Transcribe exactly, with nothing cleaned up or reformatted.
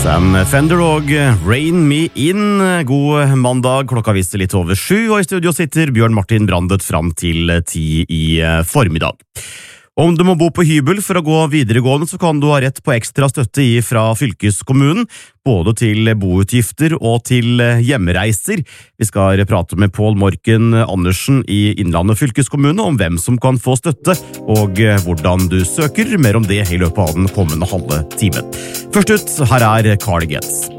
Sam Fender og Rain Me In. God mandag, klokka viser litt over sju, og i studio sitter Bjørn Martin Brandet fram til ti i formiddag. Om du må bo på hybel for å gå videregående, så kan du ha rett på ekstra støtte fra fylkeskommunen, både til boutgifter og til hjemreiser. Vi skal prate med Pål Morken Andersen i Innlandet fylkeskommune om hvem som kan få støtte, og hvordan du søker. Mer om det i løpet av den kommende halve timen. Først ut, her er Cardigans.